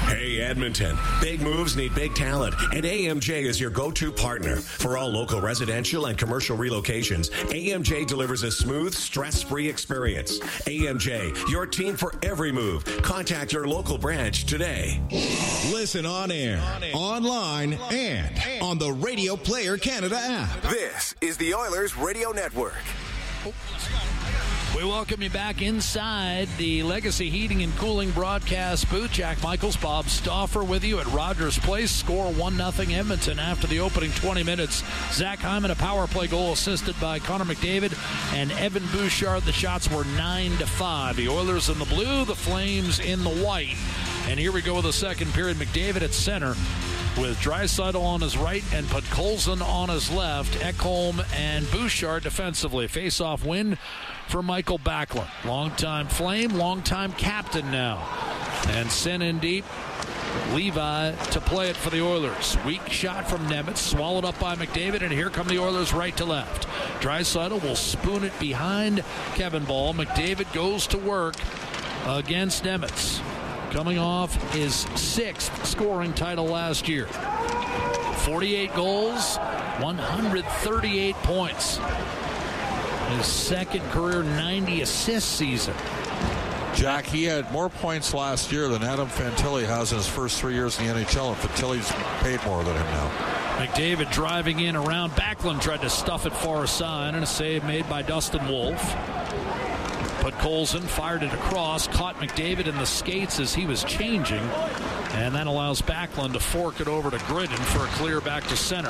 Hey, Edmonton. Big moves need big talent, and A M J is your go-to partner. For all local residential and commercial relocations, A M J delivers a smooth, stress-free experience. A M J, your team for every move. Contact your local branch today. Listen on air, online, and on the Radio Player Canada app. This is the Oilers Radio Network. We welcome you back inside the Legacy Heating and Cooling broadcast booth. Jack Michaels, Bob Stauffer with you at Rogers Place. Score one nothing Edmonton after the opening twenty minutes. Zach Hyman, a power play goal assisted by Connor McDavid and Evan Bouchard. The shots were nine to five. The Oilers in the blue, the Flames in the white. And here we go with the second period. McDavid at center with Draisaitl on his right and Podkolzin on his left. Ekholm and Bouchard defensively. Face-off win for Michael Backlund. Longtime Flame, longtime captain now. And sent in deep. Levi to play it for the Oilers. Weak shot from Nemitz, swallowed up by McDavid, and here come the Oilers right to left. Draisaitl will spoon it behind Kevin Ball. McDavid goes to work against Nemitz, coming off his sixth scoring title last year. forty-eight goals, one hundred thirty-eight points. His second career ninety assist season. Jack, he had more points last year than Adam Fantilli has in his first three years in the N H L, and Fantilli's paid more than him now. McDavid driving in around. Backlund tried to stuff it far side, and a save made by Dustin Wolf. Podkolzin fired it across, caught McDavid in the skates as he was changing, and that allows Backlund to fork it over to Gridden for a clear back to center.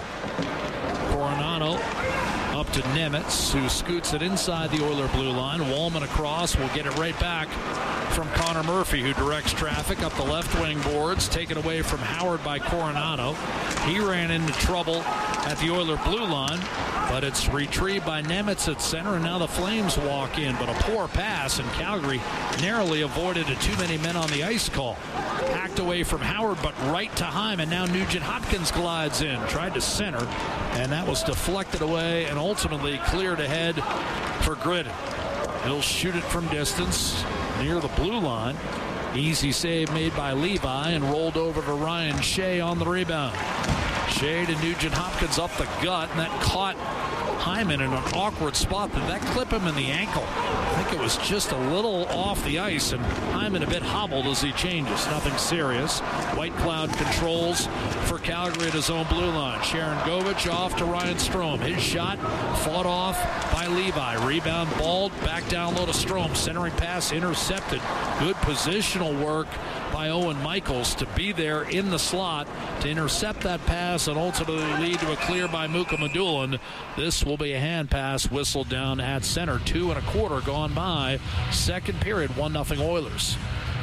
Coronado up to Nemitz, who scoots it inside the Oiler blue line. Wallman across, will get it right back from Connor Murphy, who directs traffic up the left wing boards, taken away from Howard by Coronado. He ran into trouble at the Oiler blue line, but it's retrieved by Nemitz at center, and now the Flames walk in. But a poor pass, and Calgary narrowly avoided a too many men on the ice call. Hacked away from Howard, but right to Hyman. Now Nugent Hopkins glides in, tried to center, and that was deflected away and ultimately cleared ahead for Gridden. He'll shoot it from distance near the blue line. Easy save made by Levi and rolled over to Ryan Shea on the rebound. Shea to Nugent Hopkins up the gut, and that caught Hyman in an awkward spot. Did that clip him in the ankle? I think it was just a little off the ice, and Hyman a bit hobbled as he changes. Nothing serious. White Cloud controls for Calgary at his own blue line. Sharon Govich off to Ryan Strome. His shot fought off by Levi. Rebound balled, back down low to Strome. Centering pass intercepted. Good positional work by Owen Michaels to be there in the slot to intercept that pass and ultimately lead to a clear by Muka Madulin. This will be a hand pass whistled down at center. Two and a quarter gone by. Second period, one nothing Oilers.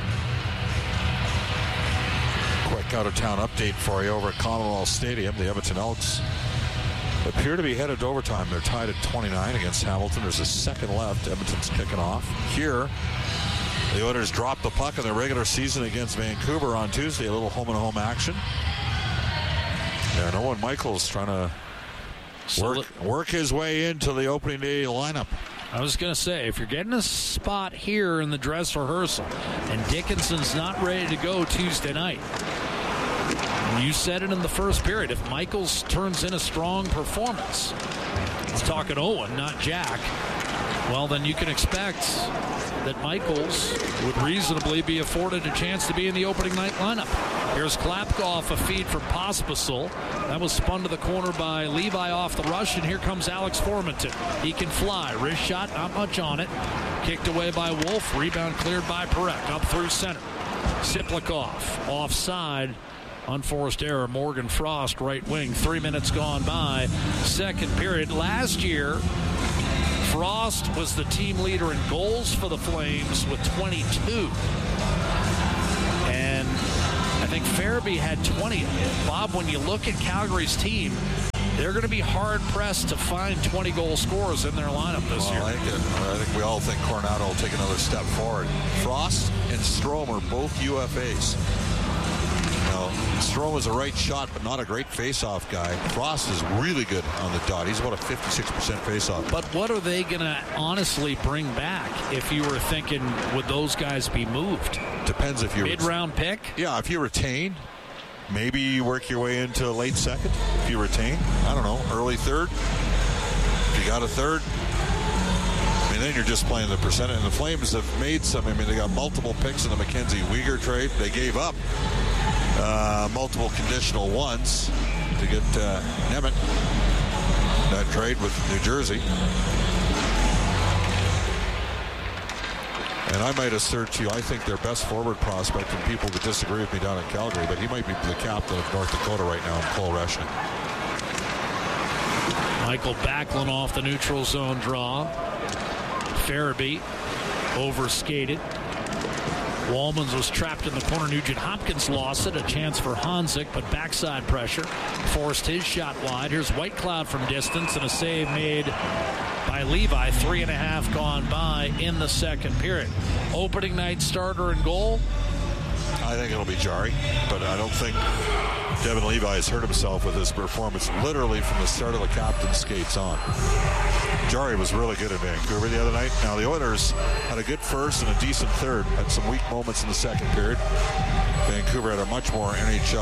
Quick out-of-town update for you over at Commonwealth Stadium. The Edmonton Elks appear to be headed to overtime. They're tied at twenty-nine against Hamilton. There's a second left. Edmonton's kicking off. Here, the Oilers dropped the puck in their regular season against Vancouver on Tuesday. A little home-and-home action. And Owen Michaels trying to work, work his way into the opening day lineup. I was going to say, if you're getting a spot here in the dress rehearsal and Dickinson's not ready to go Tuesday night, you said it in the first period, if Michaels turns in a strong performance, I'm talking Owen, not Jack, well, then you can expect that Michaels would reasonably be afforded a chance to be in the opening night lineup. Here's Klapkov, a feed from Pospisil. That was spun to the corner by Levi off the rush, and here comes Alex Formanton. He can fly. Wrist shot, not much on it. Kicked away by Wolf. Rebound cleared by Perek. Up through center. Siplikov offside. Unforced error. Morgan Frost, right wing. Three minutes gone by. Second period. Last year, Frost was the team leader in goals for the Flames with twenty-two. And I think Farabee had twenty. Bob, when you look at Calgary's team, they're going to be hard-pressed to find twenty-goal scorers in their lineup this well, year. I think, it, I think we all think Coronado will take another step forward. Frost and Strome are both U F As. Now, Strome is a right shot, but not a great face-off guy. Frost is really good on the dot. He's about a fifty-six percent face-off. But what are they going to honestly bring back if you were thinking, would those guys be moved? Depends if you... Mid-round pick? Yeah, if you retain, maybe you work your way into late second. If you retain, I don't know, early third. If you got a third, I mean, then you're just playing the percentage. And the Flames have made some. I mean, they got multiple picks in the Mackenzie Weegar trade. They gave up uh, multiple conditional ones to get uh, Nemeth. That trade with New Jersey. And I might assert to you, I think their best forward prospect, and people would disagree with me down in Calgary, but he might be the captain of North Dakota right now in Cole Reshnik. Michael Backlund off the neutral zone draw. Farabee overskated. Walmans was trapped in the corner. Nugent Hopkins lost it. A chance for Hanzik, but backside pressure forced his shot wide. Here's Whitecloud from distance, and a save made by Levi. Three and a half gone by in the second period. Opening night starter and goal. I think it'll be Jari, but I don't think Devin Levi has hurt himself with his performance literally from the start of the captain's skates on. Jari was really good in Vancouver the other night. Now, the Oilers had a good first and a decent third. Had some weak moments in the second period. Vancouver had a much more N H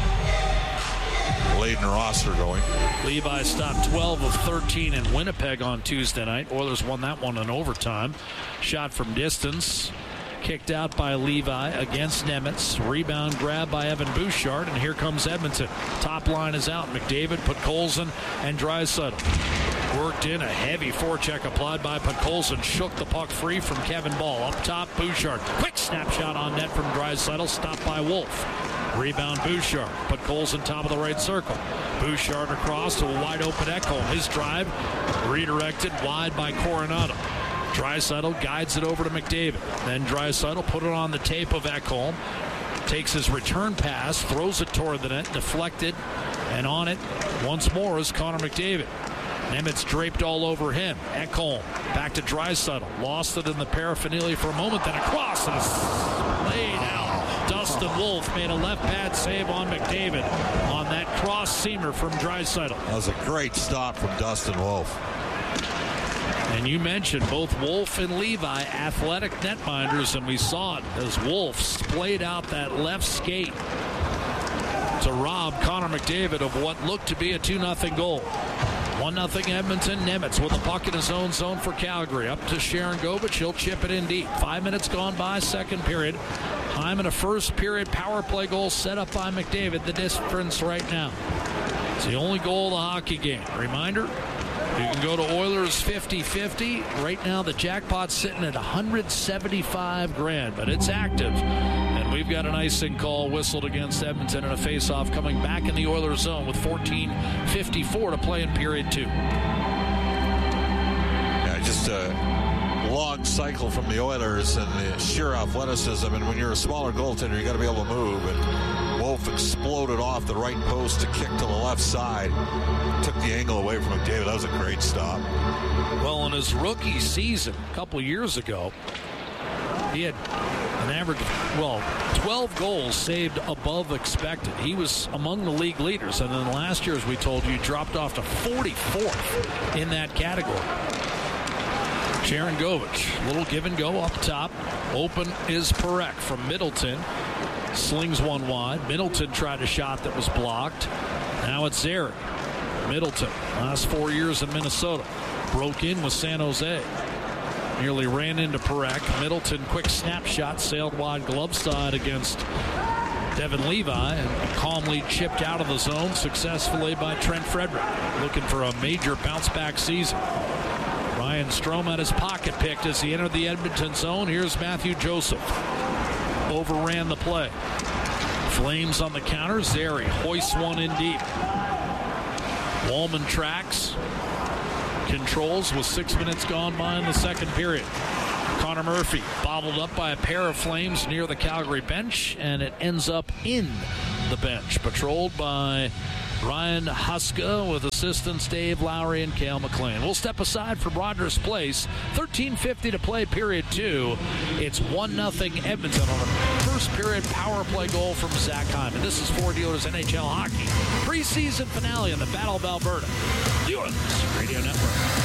L-laden roster going. Levi stopped twelve of thirteen in Winnipeg on Tuesday night. Oilers won that one in overtime. Shot from distance. Kicked out by Levi against Nemeth. Rebound grab by Evan Bouchard, and here comes Edmonton. Top line is out. McDavid, Podkolzin, and Draisaitl. Worked in a heavy forecheck applied by Podkolzin. Shook the puck free from Kevin Ball. Up top, Bouchard. Quick snapshot on net from Draisaitl. Stopped by Wolf. Rebound Bouchard. Podkolzin top of the right circle. Bouchard across to a wide open Ekholm. His drive redirected wide by Coronado. Draisaitl guides it over to McDavid. Then Draisaitl put it on the tape of Ekholm. Takes his return pass, throws it toward the net, deflected, and on it once more is Connor McDavid. Nemeth's draped all over him. Ekholm back to Draisaitl. Lost it in the paraphernalia for a moment, then across and laid out. Dustin Wolf made a left pad save on McDavid on that cross seamer from Draisaitl. That was a great stop from Dustin Wolf. And you mentioned both Wolf and Levi, athletic netminders, and we saw it as Wolf splayed out that left skate to rob Connor McDavid of what looked to be a two nothing goal. one nothing Edmonton. Nemeth with the puck in his own zone for Calgary. Up to Sharon Govich. He'll chip it in deep. Five minutes gone by, second period. Hyman, a first period power play goal set up by McDavid. The difference right now. It's the only goal of the hockey game. Reminder, you can go to Oilers fifty fifty. Right now, the jackpot's sitting at one hundred seventy-five grand, but it's active. And we've got an icing call whistled against Edmonton and a face-off coming back in the Oilers zone with fourteen fifty-four to play in period two. Yeah, just a long cycle from the Oilers and the sheer athleticism. And when you're a smaller goaltender, you got to be able to move. And Wolf exploded off the right post to kick to the left side. Took the angle away from McDavid. That was a great stop. Well, in his rookie season a couple years ago, he had an average of, well, twelve goals saved above expected. He was among the league leaders. And then last year, as we told you, he dropped off to forty-fourth in that category. Sharon Govich, little give and go up top. Open is Parekh from Middleton. Slings one wide. Middleton tried a shot that was blocked. Now it's Zary. Middleton, last four years in Minnesota. Broke in with San Jose. Nearly ran into Parekh. Middleton, quick snapshot, sailed wide glove side against Devin Levi and calmly chipped out of the zone successfully by Trent Frederick. Looking for a major bounce back season. Ryan Strome had his pocket picked as he entered the Edmonton zone. Here's Matthew Joseph. Overran the play. Flames on the counter. Zary hoists one in deep. Walman tracks. Controls with six minutes gone by in the second period. Connor Murphy bobbled up by a pair of Flames near the Calgary bench, and it ends up in the bench. Patrolled by Ryan Huska with assistants Dave Lowry and Cale McLean. We'll step aside from Rogers Place. thirteen fifty to play period two. It's one nothing Edmonton on a first first period power play goal from Zach Hyman. This is Ford Dealers N H L Hockey preseason finale in the Battle of Alberta. The Oilers Radio Network.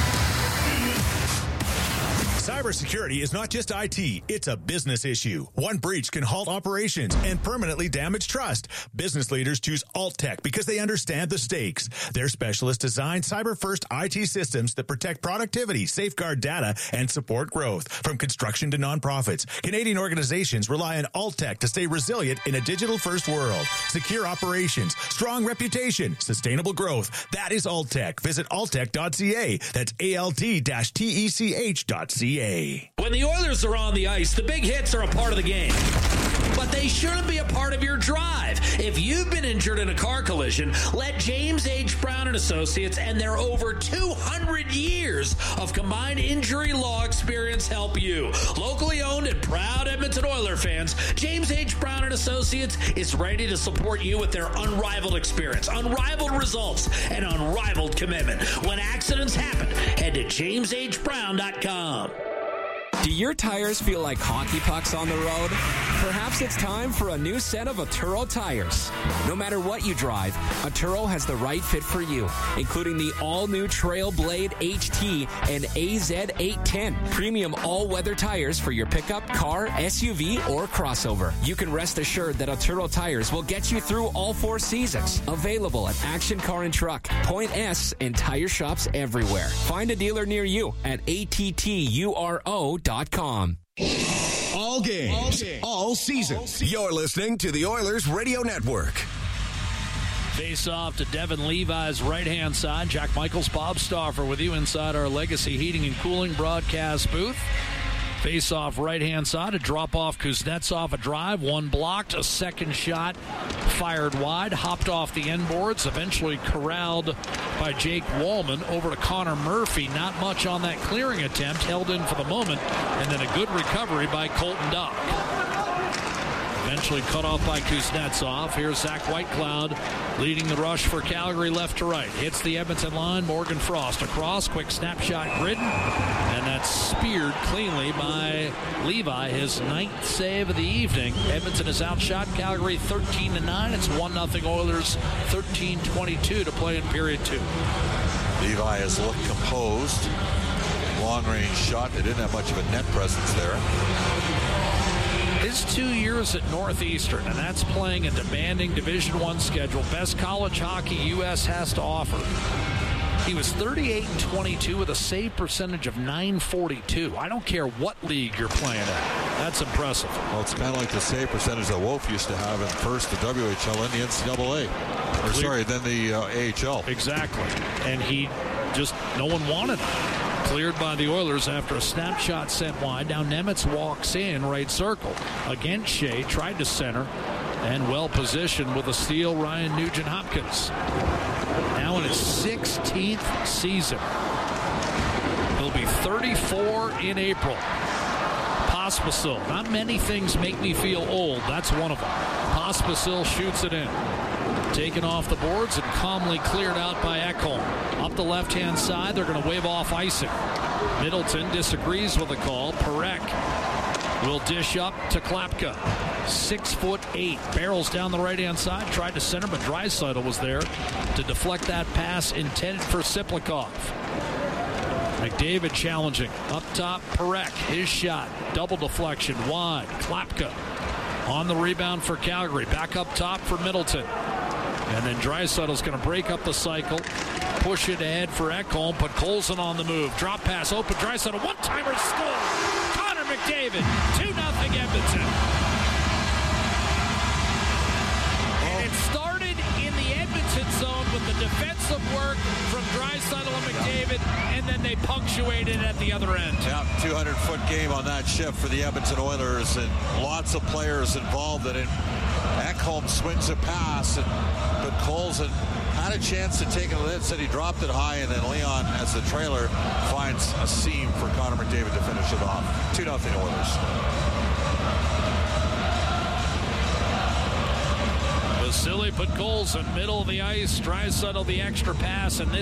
Cybersecurity is not just I T, it's a business issue. One breach can halt operations and permanently damage trust. Business leaders choose AltTech because they understand the stakes. Their specialists design cyber-first I T systems that protect productivity, safeguard data, and support growth. From construction to nonprofits, Canadian organizations rely on AltTech to stay resilient in a digital-first world. Secure operations, strong reputation, sustainable growth. That is AltTech. Visit altech dot c a. That's A L T T E C H dot C A. When the Oilers are on the ice, the big hits are a part of the game. But they shouldn't be a part of your drive. If you've been injured in a car collision, let James H. Brown and Associates and their over two hundred years of combined injury law experience help you. Locally owned and proud Edmonton Oiler fans, James H. Brown and Associates is ready to support you with their unrivaled experience, unrivaled results, and unrivaled commitment. When accidents happen, head to james h brown dot com. Do your tires feel like hockey pucks on the road? Perhaps it's time for a new set of Atturo tires. No matter what you drive, Atturo has the right fit for you, including the all-new Trailblade H T and A Z eight ten. Premium all-weather tires for your pickup, car, S U V, or crossover. You can rest assured that Atturo tires will get you through all four seasons. Available at Action Car and Truck, Point S, and tire shops everywhere. Find a dealer near you at A T T U R O dot com. All games, all, games, all seasons. You're listening to the Oilers Radio Network. Face off to Devin Levi's right-hand side. Jack Michaels, Bob Stauffer with you inside our Legacy Heating and Cooling broadcast booth. Face off right-hand side, a drop-off Kuznetsov, a drive, one blocked, a second shot fired wide, hopped off the end boards, eventually corralled by Jake Wallman over to Connor Murphy. Not much on that clearing attempt, held in for the moment, and then a good recovery by Colton Duck. Eventually cut off by Kuznetsov. Here's Zach Whitecloud leading the rush for Calgary left to right. Hits the Edmonton line. Morgan Frost across. Quick snapshot Gridden. And that's speared cleanly by Levi. His ninth save of the evening. Edmonton is outshot Calgary thirteen to nine. It's one nothing Oilers, thirteen twenty-two to play in period two. Levi has looked composed. Long range shot. They didn't have much of a net presence there. His two years at Northeastern, and that's playing a demanding Division One schedule, best college hockey U S has to offer. He was thirty-eight and twenty-two with a save percentage of nine forty-two. I don't care what league you're playing at. That's impressive. Well, it's kind of like the save percentage that Wolf used to have in first the W H L and the N C double A. Or sorry, then the uh, A H L. Exactly. And he just, no one wanted him. Cleared by the Oilers after a snapshot sent wide. Now Nemitz walks in right circle against Shea, tried to center, and well positioned with a steal, Ryan Nugent-Hopkins. Now in his sixteenth season. He'll be thirty-four in April. Pospisil. Not many things make me feel old. That's one of them. Pospisil shoots it in. Taken off the boards and calmly cleared out by Ekholm. Up the left-hand side, they're going to wave off icing. Middleton disagrees with the call. Perek will dish up to Klapka. Six foot eight. Barrels down the right-hand side. Tried to center, but Draisaitl was there to deflect that pass intended for Siplikov. McDavid challenging. Up top, Perek. His shot. Double deflection. Wide. Klapka on the rebound for Calgary. Back up top for Middleton. And then Draisaitl's going to break up the cycle, push it ahead for Ekholm, put Colson on the move. Drop pass, open Draisaitl, one-timer score. Connor McDavid, two nothing Edmonton. And it started in the Edmonton zone with the defensive work from Draisaitl and McDavid, and then they punctuated at the other end. Yeah, two hundred foot game on that shift for the Edmonton Oilers, and lots of players involved in it. Ekholm swings a pass, and, but Colson had a chance to take it. It said he dropped it high, and then Leon, as the trailer, finds a seam for Connor McDavid to finish it off. two nothing Oilers. Vasily put Colson middle of the ice. Draisaitl the extra pass, and this